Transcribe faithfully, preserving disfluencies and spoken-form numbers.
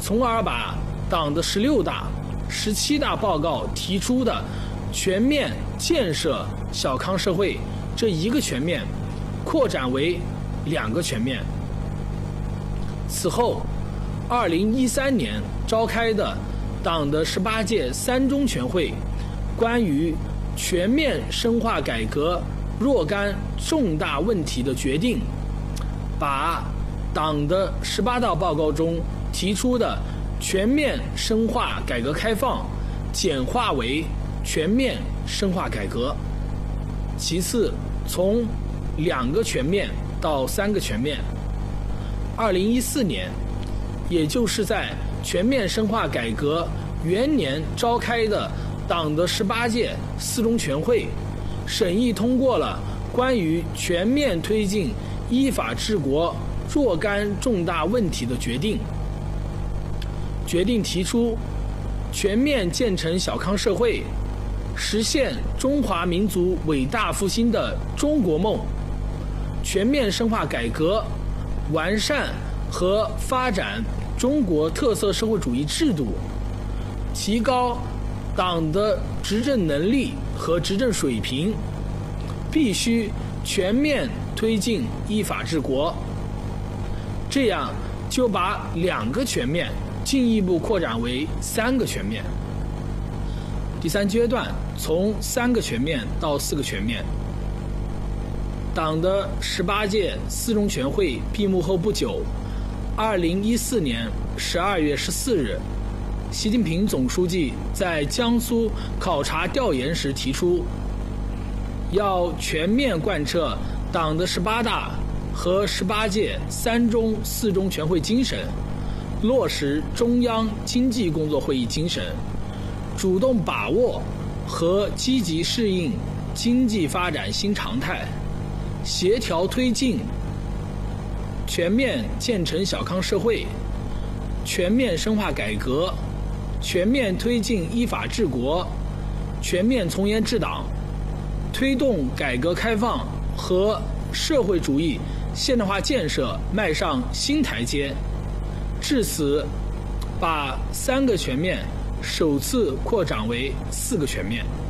从而把党的十六大、十七大报告提出的全面建设小康社会这一个全面扩展为两个全面。此后，二零一三年召开的党的十八届三中全会关于全面深化改革若干重大问题的决定，把党的十八大报告中提出的全面深化改革开放简化为全面深化改革。其次，从两个全面到三个全面。二零一四年，也就是在全面深化改革元年召开的党的十八届四中全会，审议通过了关于全面推进依法治国若干重大问题的决定。决定提出全面建成小康社会，实现中华民族伟大复兴的中国梦，全面深化改革，完善和发展中国特色社会主义制度，提高党的执政能力和执政水平，必须全面推进依法治国。这样就把两个全面进一步扩展为三个全面。第三阶段，从三个全面到四个全面。党的十八届四中全会闭幕后不久，二零一四年十二月十四日，习近平总书记在江苏考察调研时提出，要全面贯彻党的十八大和十八届三中四中全会精神，落实中央经济工作会议精神，主动把握和积极适应经济发展新常态，协调推进全面建成小康社会，全面深化改革，全面推进依法治国，全面从严治党，推动改革开放和社会主义现代化建设迈上新台阶。至此，把三个全面首次扩展为四个全面。